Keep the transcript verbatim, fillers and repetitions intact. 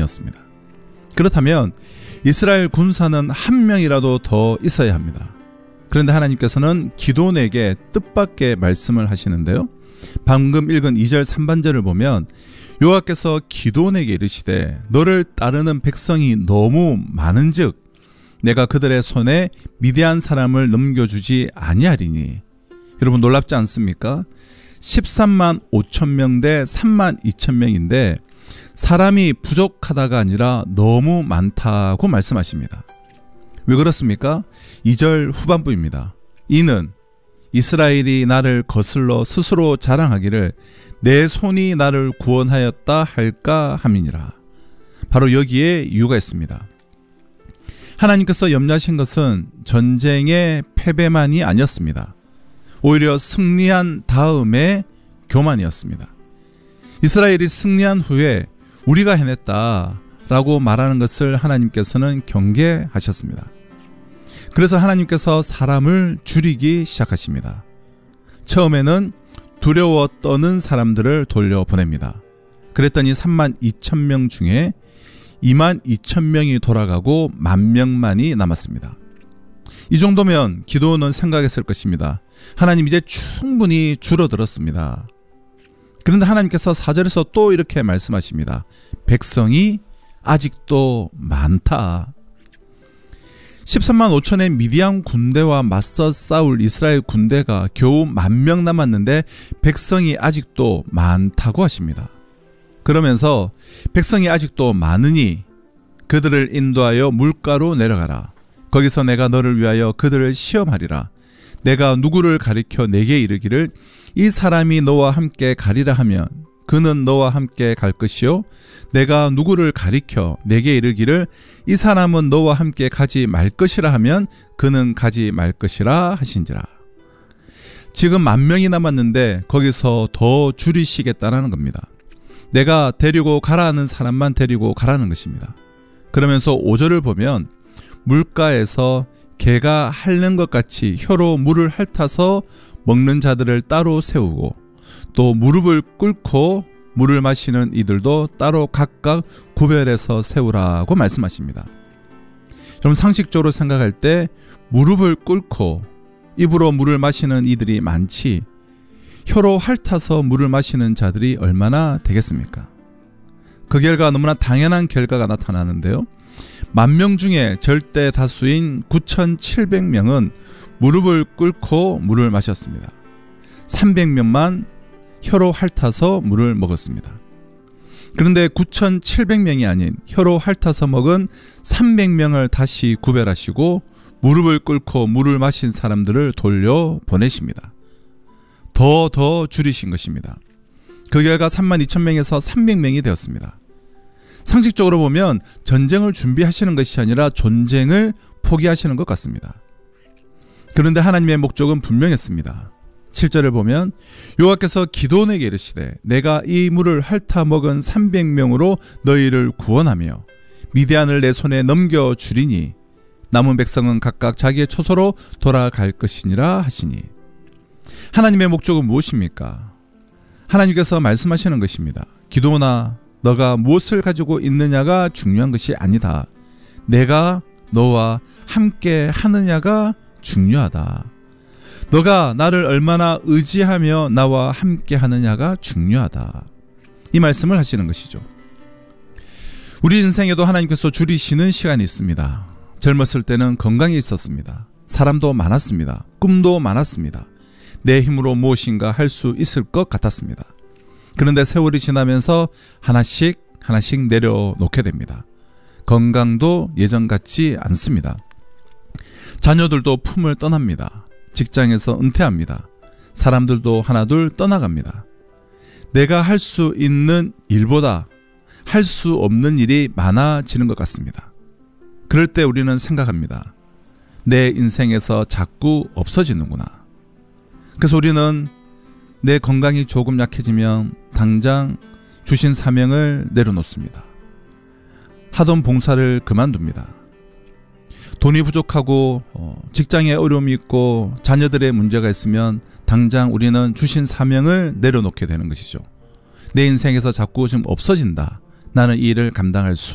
아니었습니다. 그렇다면 이스라엘 군사는 한 명이라도 더 있어야 합니다. 그런데 하나님께서는 기드온에게 뜻밖의 말씀을 하시는데요. 방금 읽은 이 절 삼반절을 보면 여호와께서 기드온에게 이르시되 너를 따르는 백성이 너무 많은즉 내가 그들의 손에 미디안 사람을 넘겨주지 아니하리니. 여러분 놀랍지 않습니까? 십삼만 오천 명 대 삼만 이천 명인데 사람이 부족하다가 아니라 너무 많다고 말씀하십니다. 왜 그렇습니까? 이 절 후반부입니다. 이는 이스라엘이 나를 거슬러 스스로 자랑하기를 내 손이 나를 구원하였다 할까 함이니라. 바로 여기에 이유가 있습니다. 하나님께서 염려하신 것은 전쟁의 패배만이 아니었습니다. 오히려 승리한 다음에 교만이었습니다. 이스라엘이 승리한 후에 우리가 해냈다라고 말하는 것을 하나님께서는 경계하셨습니다. 그래서 하나님께서 사람을 줄이기 시작하십니다. 처음에는 두려워 떠는 사람들을 돌려보냅니다. 그랬더니 삼만 이천 명 중에 이만 이천 명이 돌아가고 만 명만이 남았습니다. 이 정도면 기드온은 생각했을 것입니다. 하나님 이제 충분히 줄어들었습니다. 그런데 하나님께서 사 절에서 또 이렇게 말씀하십니다. 백성이 아직도 많다. 십삼만 오천의 미디안 군대와 맞서 싸울 이스라엘 군대가 겨우 만 명 남았는데 백성이 아직도 많다고 하십니다. 그러면서 백성이 아직도 많으니 그들을 인도하여 물가로 내려가라. 거기서 내가 너를 위하여 그들을 시험하리라. 내가 누구를 가리켜 내게 이르기를 이 사람이 너와 함께 가리라 하면 그는 너와 함께 갈 것이요 내가 누구를 가리켜 내게 이르기를 이 사람은 너와 함께 가지 말 것이라 하면 그는 가지 말 것이라 하신지라. 지금 만 명이 남았는데 거기서 더 줄이시겠다는 겁니다. 내가 데리고 가라는 사람만 데리고 가라는 것입니다. 그러면서 오 절을 보면 물가에서 개가 핥는 것 같이 혀로 물을 핥아서 먹는 자들을 따로 세우고 또 무릎을 꿇고 물을 마시는 이들도 따로 각각 구별해서 세우라고 말씀하십니다. 여러분 상식적으로 생각할 때 무릎을 꿇고 입으로 물을 마시는 이들이 많지 혀로 핥아서 물을 마시는 자들이 얼마나 되겠습니까? 그 결과 너무나 당연한 결과가 나타나는데요. 만 명 중에 절대 다수인 구천칠백 명은 무릎을 꿇고 물을 마셨습니다. 삼백 명만 혀로 핥아서 물을 먹었습니다. 그런데 구천칠백 명이 아닌 혀로 핥아서 먹은 삼백 명을 다시 구별하시고 무릎을 꿇고 물을 마신 사람들을 돌려보내십니다. 더 더 줄이신 것입니다. 그 결과 삼만 이천 명에서 삼백 명이 되었습니다. 상식적으로 보면 전쟁을 준비하시는 것이 아니라 전쟁을 포기하시는 것 같습니다. 그런데 하나님의 목적은 분명했습니다. 칠 절을 보면 여호와께서 기드온에게 이르시되 내가 이 물을 핥아 먹은 삼백 명으로 너희를 구원하며 미디안을 내 손에 넘겨주리니 남은 백성은 각각 자기의 처소로 돌아갈 것이니라 하시니. 하나님의 목적은 무엇입니까? 하나님께서 말씀하시는 것입니다. 기드온아 너가 무엇을 가지고 있느냐가 중요한 것이 아니다. 내가 너와 함께 하느냐가 중요하다. 너가 나를 얼마나 의지하며 나와 함께 하느냐가 중요하다. 이 말씀을 하시는 것이죠. 우리 인생에도 하나님께서 줄이시는 시간이 있습니다. 젊었을 때는 건강이 있었습니다. 사람도 많았습니다. 꿈도 많았습니다. 내 힘으로 무엇인가 할 수 있을 것 같았습니다. 그런데 세월이 지나면서 하나씩 하나씩 내려놓게 됩니다. 건강도 예전 같지 않습니다. 자녀들도 품을 떠납니다. 직장에서 은퇴합니다. 사람들도 하나둘 떠나갑니다. 내가 할 수 있는 일보다 할 수 없는 일이 많아지는 것 같습니다. 그럴 때 우리는 생각합니다. 내 인생에서 자꾸 없어지는구나. 그래서 우리는 내 건강이 조금 약해지면 당장 주신 사명을 내려놓습니다. 하던 봉사를 그만둡니다. 돈이 부족하고 직장에 어려움이 있고 자녀들의 문제가 있으면 당장 우리는 주신 사명을 내려놓게 되는 것이죠. 내 인생에서 자꾸 좀 없어진다. 나는 이 일을 감당할 수